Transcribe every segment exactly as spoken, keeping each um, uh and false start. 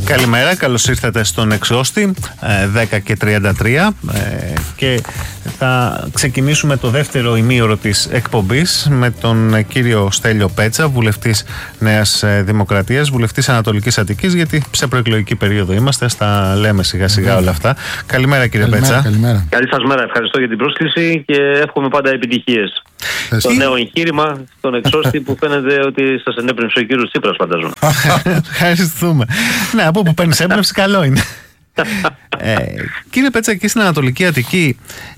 Καλημέρα, καλώς ήρθατε στον Εξώστη, δέκα και τριάντα τρία, και θα ξεκινήσουμε το δεύτερο ημίωρο της εκπομπής με τον κύριο Στέλιο Πέτσα, βουλευτής Νέας Δημοκρατίας, βουλευτής Ανατολικής Αττικής, γιατί σε προεκλογική περίοδο είμαστε, στα λέμε σιγά σιγά όλα αυτά. Καλημέρα κύριε καλημέρα, Πέτσα. Καλημέρα. Καλή σας μέρα, ευχαριστώ για την πρόσκληση και εύχομαι πάντα επιτυχίες. Το νέο εγχείρημα στον Εξώστη που φαίνεται ότι σας ενέπνευσε ο κύριος Τσίπρας, φαντάζομαι. Ευχαριστούμε. Ναι, από που παίρνεις έμπνευση, καλό είναι. ε, κύριε Πέτσα, εκεί στην Ανατολική Αττική,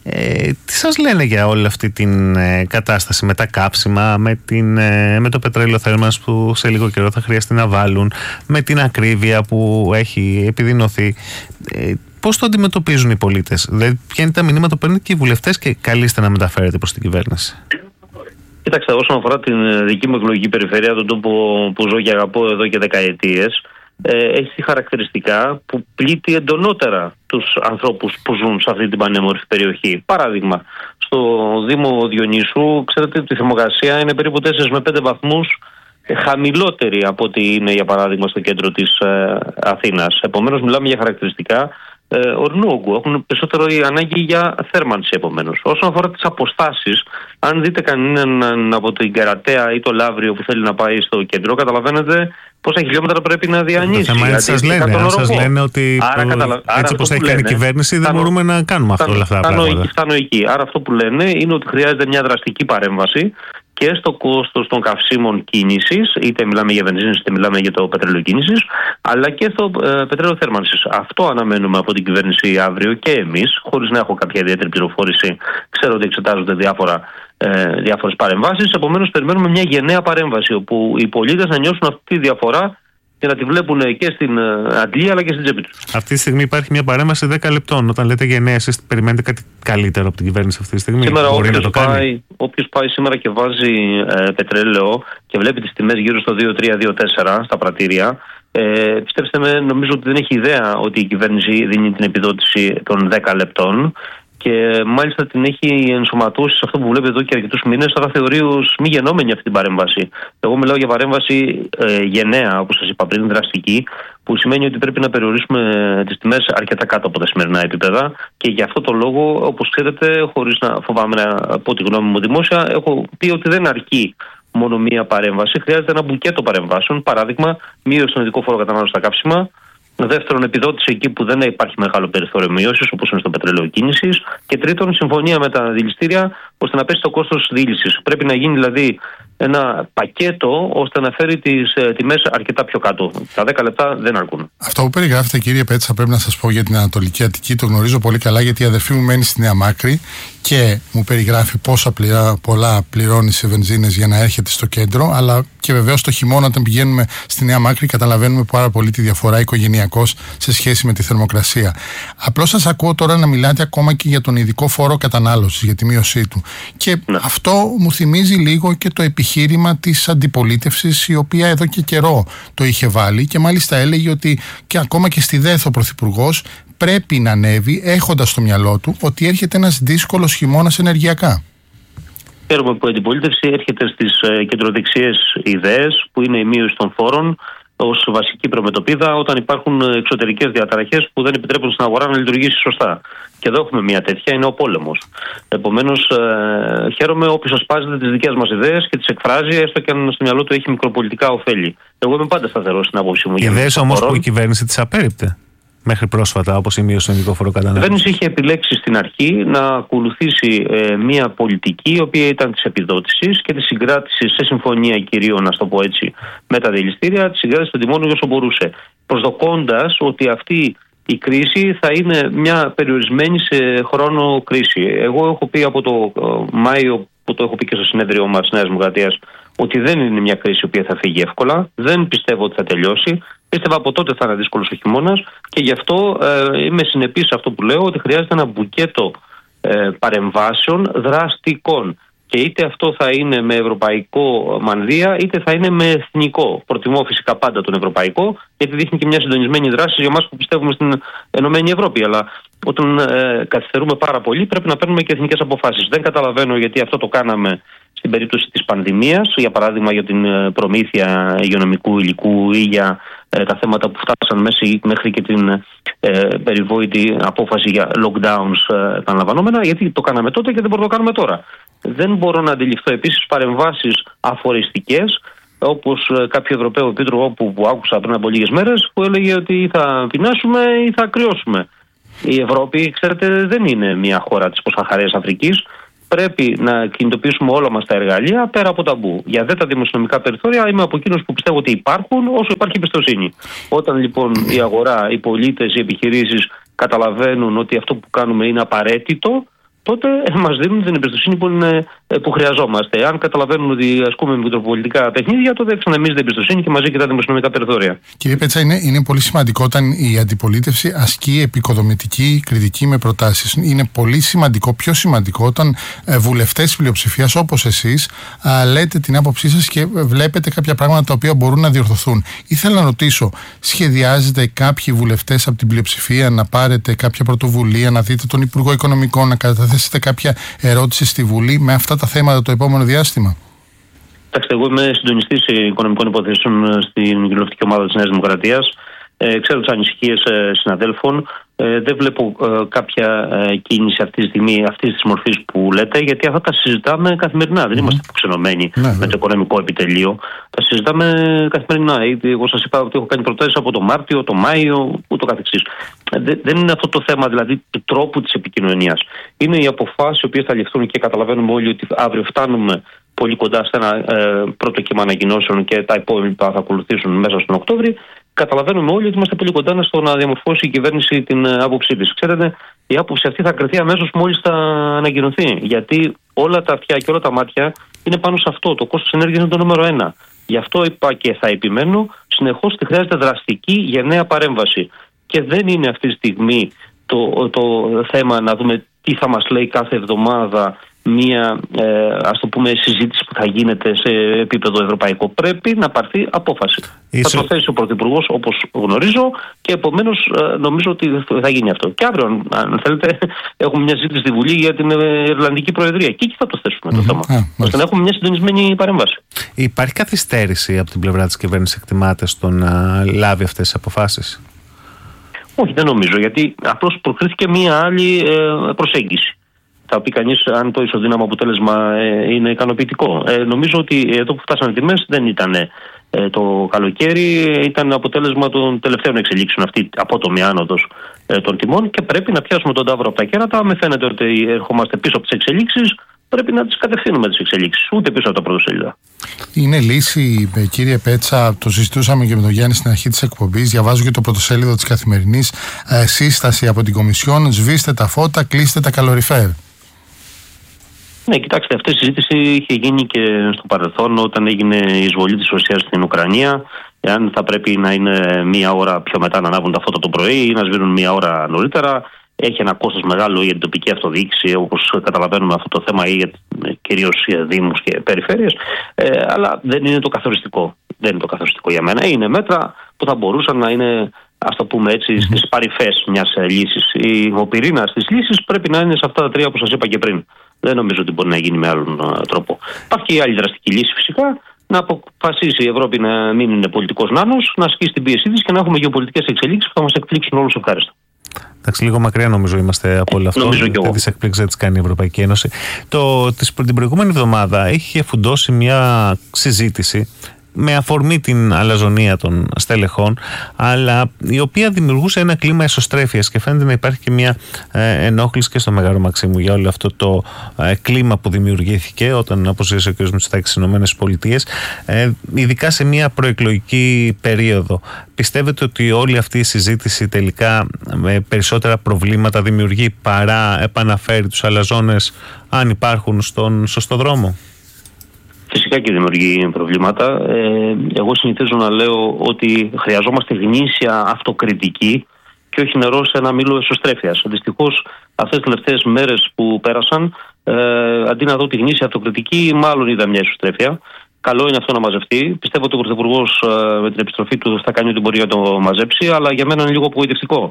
ε, τι σας λένε για όλη αυτή την ε, κατάσταση με τα κάψιμα, με, την, ε, με το πετρέλαιο θέρμανσης που σε λίγο καιρό θα χρειαστεί να βάλουν, με την ακρίβεια που έχει επιδεινωθεί? ε, Πώς το αντιμετωπίζουν οι πολίτες? Δηλαδή, ποια είναι τα μηνύματα που παίρνουν και οι βουλευτές και καλείστε να μεταφέρετε προς την κυβέρνηση? Κοιτάξτε, όσον αφορά την δική μου εκλογική περιφέρεια, τον τόπο που ζω και αγαπώ εδώ και δεκαετίες, ε, έχει χαρακτηριστικά που πλήττει εντονότερα τους ανθρώπους που ζουν σε αυτή την πανέμορφη περιοχή. Παράδειγμα, στο Δήμο Διονύσου, ξέρετε ότι η θερμοκρασία είναι περίπου τέσσερα με πέντε βαθμούς χαμηλότερη από ό,τι είναι, για παράδειγμα, στο κέντρο της ε, Αθήνας. Επομένως, μιλάμε για χαρακτηριστικά ε, ορεινού όγκου. Έχουν περισσότερο η ανάγκη για θέρμανση, επομένως. Όσον αφορά τις αποστάσεις, αν δείτε κανέναν από την Καρατέα ή το Λαύριο που θέλει να πάει στο κέντρο, καταλαβαίνετε πόσα χιλιόμετρα πρέπει να διανύσει. Το θέμα είναι σας λένε, αν σας λένε ότι άρα, το, καταλα... έτσι όπως έχει κάνει η κυβέρνηση δεν φτάνω, μπορούμε να κάνουμε αυτό, όλα αυτά τα πράγματα. Φτάνω εκεί. Άρα αυτό που λένε είναι ότι χρειάζεται μια δραστική παρέμβαση και στο κόστος των καυσίμων κίνησης, είτε μιλάμε για βενζίνη είτε μιλάμε για το πετρέλαιο κίνησης, αλλά και στο ε, πετρέλαιο θέρμανσης. Αυτό αναμένουμε από την κυβέρνηση αύριο και εμείς, χωρίς να έχω κάποια ιδιαίτερη πληροφόρηση. Ξέρω ότι εξετάζονται διάφορα, ε, διάφορες παρεμβάσεις. Επομένως, περιμένουμε μια γενναία παρέμβαση, όπου οι πολίτες να νιώσουν αυτή τη διαφορά και να τη βλέπουν και στην αντλία αλλά και στην τσέπη τους. Αυτή τη στιγμή υπάρχει μια παρέμβαση δέκα λεπτών. Όταν λέτε γενναία, εσείς περιμένετε κάτι καλύτερο από την κυβέρνηση αυτή τη στιγμή? Σήμερα, μπορεί να το κάνει? Πάει, όποιος πάει σήμερα και βάζει ε, πετρέλαιο και βλέπει τις τιμές γύρω στο δύο τρία δύο τέσσερα στα πρατήρια, ε, πιστέψτε με, νομίζω ότι δεν έχει ιδέα ότι η κυβέρνηση δίνει την επιδότηση των δέκα λεπτών. Και μάλιστα την έχει ενσωματώσει σε αυτό που βλέπετε εδώ και αρκετούς μήνες. Άρα θεωρεί ως μη γεννόμενη αυτή την παρέμβαση. Εγώ μιλάω για παρέμβαση ε, γενναία, όπως σας είπα πριν, δραστική, που σημαίνει ότι πρέπει να περιορίσουμε τις τιμές αρκετά κάτω από τα σημερινά επίπεδα. Και γι' αυτό το λόγο, όπως ξέρετε, χωρίς να φοβάμαι να πω τη γνώμη μου δημόσια, έχω πει ότι δεν αρκεί μόνο μία παρέμβαση. Χρειάζεται ένα μπουκέτο παρεμβάσεων. Παράδειγμα, μείωση στον ειδικό φόρο κατανάλωσης στα κάψιμα. Δεύτερον, επιδότηση εκεί που δεν υπάρχει μεγάλο περιθώριο μείωσης, όπως είναι στο πετρέλαιο κίνησης. Και τρίτον, συμφωνία με τα δηληστήρια ώστε να πέσει το κόστος δίλησης. Πρέπει να γίνει δηλαδή ένα πακέτο ώστε να φέρει τις ε, τιμές αρκετά πιο κάτω. Τα δέκα λεπτά δεν αρκούν. Αυτό που περιγράφετε, κύριε Πέτσα, πρέπει να σας πω για την Ανατολική Αττική, το γνωρίζω πολύ καλά, γιατί η αδερφή μου μένει στη Νέα Μάκρη και μου περιγράφει πόσα πληρά, πολλά πληρώνει σε βενζίνες για να έρχεται στο κέντρο. Αλλά και βεβαίως το χειμώνα, όταν πηγαίνουμε στη Νέα Μάκρη, καταλαβαίνουμε πάρα πολύ τη διαφορά οικογενειακώς σε σχέση με τη θερμοκρασία. Απλώς σας ακούω τώρα να μιλάτε ακόμα και για τον ειδικό φόρο κατανάλωσης, για τη μείωσή του. Και ναι, αυτό μου θυμίζει λίγο και το επιχείρημα της αντιπολίτευσης, η οποία εδώ και καιρό το είχε βάλει και μάλιστα έλεγε ότι και ακόμα και στη ΔΕΘ ο Πρωθυπουργός πρέπει να ανέβει, έχοντας στο μυαλό του ότι έρχεται ένας δύσκολος χειμώνας ενεργειακά. Χαίρομαι που η αντιπολίτευση έρχεται στις ε, κεντροδεξιές ιδέες, που είναι η μείωση των φόρων ως βασική προμετωπίδα όταν υπάρχουν εξωτερικές διαταραχές που δεν επιτρέπουν στην αγορά να λειτουργήσει σωστά. Και εδώ έχουμε μια τέτοια, είναι ο πόλεμος. Επομένως, ε, χαίρομαι όποιος ασπάζεται τις δικές μας ιδέες και τις εκφράζει, έστω και αν στο μυαλό του έχει μικροπολιτικά ωφέλη. Εγώ είμαι πάντα σταθερός στην άποψή μου. Οι ιδέες όμως που η κυβέρνηση τις απέρριπτε μέχρι πρόσφατα, όπως η μείωση στον ειδικό φόρο κατανάλωσης. Η κυβέρνηση είχε επιλέξει στην αρχή να ακολουθήσει ε, μια πολιτική, η οποία ήταν της επιδότησης και της συγκράτησης σε συμφωνία κυρίων, να το πω έτσι, με τα δηληστήρια, της συγκράτησης των τιμών όσο μπορούσε. Προσδοκώντας ότι αυτή η κρίση θα είναι μια περιορισμένη σε χρόνο κρίση. Εγώ έχω πει από το ε, Μάιο, που το έχω πει και στο συνέδριο μας Νέας Δημοκρατίας, ότι δεν είναι μια κρίση η οποία θα φύγει εύκολα. Δεν πιστεύω ότι θα τελειώσει. Πίστευα από τότε θα είναι δύσκολος ο χειμώνας και γι' αυτό ε, είμαι συνεπής σε αυτό που λέω, ότι χρειάζεται ένα μπουκέτο ε, παρεμβάσεων δραστικών. Και είτε αυτό θα είναι με ευρωπαϊκό μανδύα, είτε θα είναι με εθνικό. Προτιμώ φυσικά πάντα τον ευρωπαϊκό, γιατί δείχνει και μια συντονισμένη δράση για εμάς που πιστεύουμε στην Ενωμένη Ευρώπη. Αλλά όταν ε, καθυστερούμε πάρα πολύ, πρέπει να παίρνουμε και εθνικές αποφάσεις. Δεν καταλαβαίνω γιατί αυτό το κάναμε στην περίπτωση της πανδημίας, για παράδειγμα για την προμήθεια υγειονομικού υλικού ή για ε, τα θέματα που φτάσαν μέσα, μέχρι και την ε, περιβόητη απόφαση για lockdowns ε, επαναλαμβανόμενα, γιατί το κάναμε τότε και δεν μπορούμε να το κάνουμε τώρα. Δεν μπορώ να αντιληφθώ επίσης παρεμβάσεις αφοριστικές, όπως κάποιο Ευρωπαίο Επίτροπο που, που άκουσα πριν από λίγες μέρες, που έλεγε ότι ή θα πεινάσουμε ή θα κρυώσουμε. Η Ευρώπη, ξέρετε, δεν είναι μια χώρα της Ποσαχαρίας Αφρικής. Πρέπει να κινητοποιήσουμε όλα μας τα εργαλεία πέρα από ταμπού. Για δε τα δημοσιονομικά περιθώρια είμαι από εκείνους που πιστεύω ότι υπάρχουν όσο υπάρχει εμπιστοσύνη. Όταν λοιπόν η αγορά, οι πολίτες, οι επιχειρήσεις καταλαβαίνουν ότι αυτό που κάνουμε είναι απαραίτητο, τότε μας δίνουν την εμπιστοσύνη που, είναι, που χρειαζόμαστε. Αν καταλαβαίνουν ότι ασκούμε μητροπολιτικά παιχνίδια, τότε ξαναμίζεται εμπιστοσύνη και μαζί και τα δημοσιονομικά περιθώρια. Κύριε Πέτσα, είναι, είναι πολύ σημαντικό όταν η αντιπολίτευση ασκεί επικοδομητική κριτική με προτάσεις. Είναι πολύ σημαντικό, πιο σημαντικό, όταν ε, βουλευτές πλειοψηφίας όπως εσείς ε, λέτε την άποψή σας και βλέπετε κάποια πράγματα τα οποία μπορούν να διορθωθούν. Ήθελα να ρωτήσω, σχεδιάζετε κάποιοι βουλευτές από την πλειοψηφία να πάρετε κάποια πρωτοβουλία, να δείτε τον Υπουργό Οικονομικών, να καταθέσετε κάποια ερώτηση στη Βουλή με αυτά τα θέματα το επόμενο διάστημα? Κοιτάξτε, εγώ είμαι συντονιστής οικονομικών υποθέσεων στην κοινοβουλευτική ομάδα της Νέας Δημοκρατίας. Ε, ξέρω τις ανησυχίες ε, συναδέλφων. Ε, δεν βλέπω ε, κάποια ε, κίνηση αυτή τη στιγμή, αυτή τη μορφή που λέτε, γιατί αυτά τα συζητάμε καθημερινά. Mm. Δεν είμαστε αποξενωμένοι mm. με το οικονομικό επιτελείο. Τα συζητάμε καθημερινά. Εγώ σας είπα ότι έχω κάνει προτάσεις από το Μάρτιο, το Μάιο, ούτω καθεξής. Ε, δεν είναι αυτό το θέμα δηλαδή του τρόπου της επικοινωνίας. Είναι οι αποφάσεις οι οποίες θα ληφθούν και καταλαβαίνουμε όλοι ότι αύριο φτάνουμε πολύ κοντά σε ένα ε, πρώτο κύμα ανακοινώσεων και τα υπόλοιπα θα ακολουθήσουν μέσα στον Οκτώβρη. Καταλαβαίνουμε όλοι ότι είμαστε πολύ κοντά στο να διαμορφώσει η κυβέρνηση την άποψή της. Ξέρετε, η άποψη αυτή θα κριθεί αμέσως μόλις θα ανακοινωθεί. Γιατί όλα τα αυτιά και όλα τα μάτια είναι πάνω σε αυτό. Το κόστος ενέργειας είναι το νούμερο ένα. Γι' αυτό είπα και θα επιμένω συνεχώς ότι χρειάζεται δραστική γενναία παρέμβαση. Και δεν είναι αυτή τη στιγμή το, το θέμα να δούμε τι θα μας λέει κάθε εβδομάδα μία ε, ας το πούμε συζήτηση που θα γίνεται σε επίπεδο ευρωπαϊκό. Πρέπει να πάρθει απόφαση. Ίσως... Θα το θέσει ο Πρωθυπουργός όπως γνωρίζω και επομένως ε, νομίζω ότι θα γίνει αυτό. Και αύριο αν, αν θέλετε έχουμε μια συζήτηση στη Βουλή για την Ιρλανδική Προεδρία και εκεί θα το θέσουμε mm-hmm. το θέμα. Yeah, ώστε να έχουμε μια συντονισμένη παρέμβαση. Υπάρχει καθυστέρηση από την πλευρά της κυβέρνησης, εκτιμάται, στο να λάβει αυτές τις αποφάσεις? Όχι, δεν νομίζω, γιατί απλώς προκρίθηκε μια άλλη ε, προσέγγιση. Θα πει κανείς αν το ισοδύναμο αποτέλεσμα ε, είναι ικανοποιητικό. Ε, νομίζω ότι εδώ που φτάσανε τιμές δεν ήταν ε, το καλοκαίρι, ήταν αποτέλεσμα των τελευταίων εξελίξεων, αυτή απότομη άνοδος ε, των τιμών και πρέπει να πιάσουμε τον ταύρο από τα κέρατα. Με φαίνεται ότι ερχόμαστε πίσω από τις εξελίξεις, πρέπει να τις κατευθύνουμε τις εξελίξεις, ούτε πίσω από τα πρωτοσέλιδα. Είναι λύση, κύριε Πέτσα, το συζητούσαμε και με τον Γιάννη στην αρχή της εκπομπής. Διαβάζω και το πρωτοσέλιδο της Καθημερινής. Ε, σύσταση από την Κομισιόν: σβήστε τα φώτα, κλείστε τα καλοριφέρ. Ναι, κοιτάξτε, αυτή η συζήτηση είχε γίνει και στο παρελθόν όταν έγινε η εισβολή της Ρωσίας στην Ουκρανία. Εάν θα πρέπει να είναι μία ώρα πιο μετά να ανάβουν τα φώτα το πρωί ή να σβήνουν μία ώρα νωρίτερα. Έχει ένα κόστος μεγάλο για την τοπική αυτοδιοίκηση, όπως καταλαβαίνουμε αυτό το θέμα, ή για, κυρίως για δήμους και περιφέρειες. Ε, αλλά δεν είναι το καθοριστικό. Δεν είναι το καθοριστικό για μένα. Είναι μέτρα που θα μπορούσαν να είναι, ας το πούμε έτσι, στις παρυφές μιας λύσης. Ο πυρήνας της λύσης πρέπει να είναι σε αυτά τα τρία που σας είπα και πριν. Δεν νομίζω ότι μπορεί να γίνει με άλλον τρόπο. Υπάρχει και η άλλη δραστική λύση φυσικά. Να αποφασίσει η Ευρώπη να μην είναι πολιτικός νάνος, να ασκήσει την πίεσή της και να έχουμε γεωπολιτικές εξελίξεις που θα μας εκπλήξουν όλους ευχάριστα. Εντάξει, λίγο μακριά νομίζω είμαστε από όλο αυτό. Τις εκπλήξεις τις κάνει η Ευρωπαϊκή Ένωση. Το, τις, την προηγούμενη εβδομάδα έχει φουντώσει μια συζήτηση με αφορμή την αλαζονία των στελεχών, αλλά η οποία δημιουργούσε ένα κλίμα εσωστρέφειας και φαίνεται να υπάρχει και μια ε, ενόχληση και στο Μέγαρο Μαξίμου για όλο αυτό το ε, κλίμα που δημιουργήθηκε όταν αποσύρθηκε ο κ. Μητσοτάκης στις Ηνωμένες Πολιτείες, ε, ειδικά σε μια προεκλογική περίοδο. Πιστεύετε ότι όλη αυτή η συζήτηση τελικά με περισσότερα προβλήματα δημιουργεί παρά επαναφέρει τους αλαζόνες, αν υπάρχουν, στον σωστό δρόμο? Φυσικά και δημιουργεί προβλήματα. Ε, εγώ συνηθίζω να λέω ότι χρειαζόμαστε γνήσια αυτοκριτική και όχι νερό σε ένα μήλο εσωστρέφειας. Δυστυχώς αυτές τις τελευταίες μέρες που πέρασαν, ε, αντί να δω τη γνήσια αυτοκριτική, μάλλον είδα μια εσωστρέφεια. Καλό είναι αυτό να μαζευτεί. Πιστεύω ότι ο Πρωθυπουργός ε, με την επιστροφή του θα κάνει ό,τι μπορεί να το μαζέψει, αλλά για μένα είναι λίγο απογοητευτικό.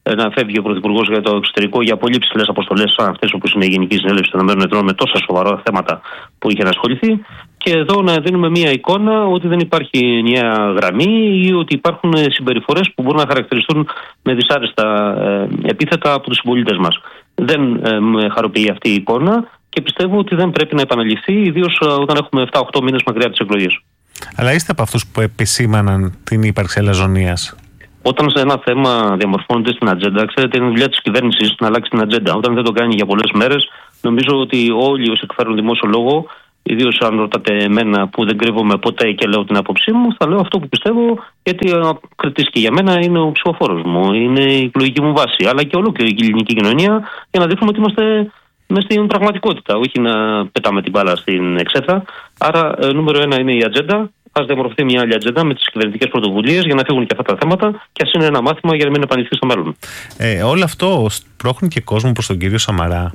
να φεύγει ο Πρωθυπουργός για το εξωτερικό για πολύ ψηλές αποστολές, σαν αυτές όπως είναι η Γενική Συνέλευση των ΗΠΑ, με τόσα σοβαρά θέματα που είχε να ασχοληθεί. Και εδώ να δίνουμε μια εικόνα ότι δεν υπάρχει ενιαία γραμμή ή ότι υπάρχουν συμπεριφορές που μπορούν να χαρακτηριστούν με δυσάρεστα επίθετα από τους συμπολίτες μας. Δεν με χαροποιεί αυτή η εικόνα και πιστεύω ότι δεν πρέπει να επαναληφθεί, ιδίως όταν έχουμε επτά οκτώ μήνες μακριά από τις εκλογές. Αλλά είστε από αυτούς που επισήμαναν την ύπαρξη αλαζονίας? Όταν σε ένα θέμα διαμορφώνεται στην ατζέντα, ξέρετε, είναι δουλειά της κυβέρνησης να αλλάξει την ατζέντα. Όταν δεν το κάνει για πολλές μέρες, νομίζω ότι όλοι όσοι εκφέρουν δημόσιο λόγο, ιδίως αν ρωτάτε εμένα που δεν κρύβομαι ποτέ και λέω την άποψή μου, θα λέω αυτό που πιστεύω, γιατί ο κριτής και για μένα είναι ο ψηφοφόρος μου, είναι η εκλογική μου βάση, αλλά και όλο και η ελληνική κοινωνία, για να δείχνουμε ότι είμαστε μες στην πραγματικότητα, όχι να πετάμε την μπάλα στην εξέθρα. Άρα, νούμερο ένα είναι η ατζέντα. Ας διαμορφωθεί μια άλλη ατζέντα με τις κυβερνητικές πρωτοβουλίες για να φύγουν και αυτά τα θέματα και ας είναι ένα μάθημα για να μην επαναληφθεί στο μέλλον. Ε, όλο αυτό σπρώχνει και κόσμο προς τον κύριο Σαμαρά.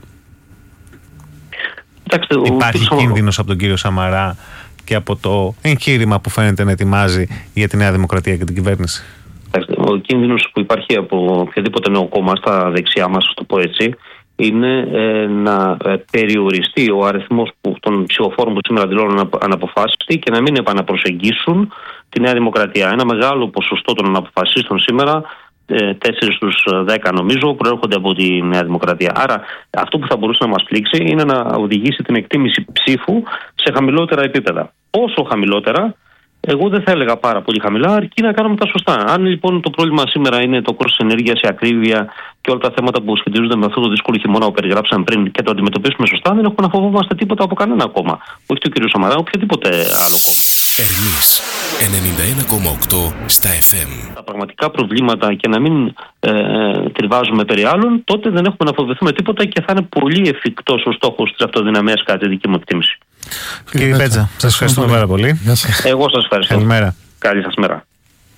Κοιτάξτε, υπάρχει ο... κίνδυνος από τον κύριο Σαμαρά και από το εγχείρημα που φαίνεται να ετοιμάζει για τη Νέα Δημοκρατία και την κυβέρνηση? Κοιτάξτε, ο κίνδυνος που υπάρχει από οποιαδήποτε νέο κόμμα στα δεξιά μας, το πω έτσι, είναι ε, να ε, περιοριστεί ο αριθμός που, των ψηφοφόρων που σήμερα δηλώνουν αναποφάσιστοι και να μην επαναπροσεγγίσουν τη Νέα Δημοκρατία. Ένα μεγάλο ποσοστό των αναποφασίστων σήμερα, ε, τέσσερα στους δέκα νομίζω, προέρχονται από τη Νέα Δημοκρατία. Άρα αυτό που θα μπορούσε να μας πλήξει είναι να οδηγήσει την εκτίμηση ψήφου σε χαμηλότερα επίπεδα. Όσο χαμηλότερα, εγώ δεν θα έλεγα πάρα πολύ χαμηλά, αρκεί να κάνουμε τα σωστά. Αν λοιπόν το πρόβλημα σήμερα είναι το κόστος ενέργειας, η ακρίβεια και όλα τα θέματα που σχετίζονται με αυτό το δύσκολο χειμώνα που περιγράψαμε πριν και το αντιμετωπίσουμε σωστά, δεν έχουμε να φοβόμαστε τίποτα από κανένα κόμμα. Όχι το κ. Σαμαρά, οποιοδήποτε άλλο κόμμα. Ερμής ενενήντα ένα κόμμα οκτώ στα εφ εμ. Τα πραγματικά προβλήματα και να μην ε, τριβάζουμε περί άλλων, τότε δεν έχουμε να φοβηθούμε τίποτα και θα είναι πολύ εφικτός ο στόχος της αυτοδυναμίας, κατά τη δική μου εκτίμηση. Κύριε Πέτσα, σας ευχαριστούμε πάρα πολύ. Εγώ σας ευχαριστώ. Καλημέρα. Καλή σας μέρα.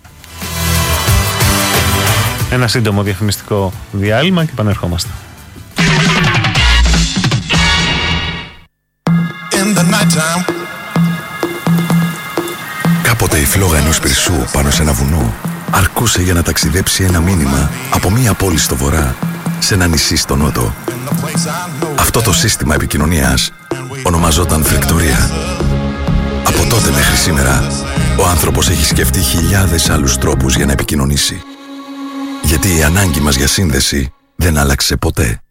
Ένα σύντομο διαφημιστικό διάλειμμα και επανερχόμαστε. Κάποτε η φλόγα ενός πυρσού πάνω σε ένα βουνό αρκούσε για να ταξιδέψει ένα μήνυμα από μία πόλη στο βορρά σε ένα νησί στο νότο. Αυτό το σύστημα επικοινωνίας ονομαζόταν φρικτορία. Από τότε μέχρι σήμερα, ο άνθρωπος έχει σκεφτεί χιλιάδες άλλους τρόπους για να επικοινωνήσει. Γιατί η ανάγκη μας για σύνδεση δεν άλλαξε ποτέ.